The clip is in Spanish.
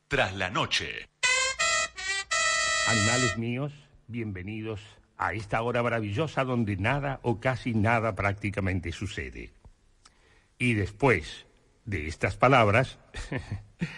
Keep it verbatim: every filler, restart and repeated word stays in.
tras la noche. Animales míos, bienvenidos a esta hora maravillosa donde nada o casi nada prácticamente sucede. Y después de estas palabras,